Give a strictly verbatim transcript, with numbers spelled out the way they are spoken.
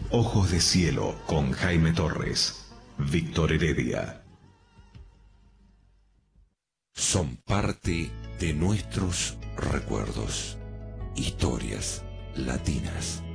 Ojos de Cielo con Jaime Torres, Víctor Heredia. Son parte de nuestros recuerdos. Historias latinas.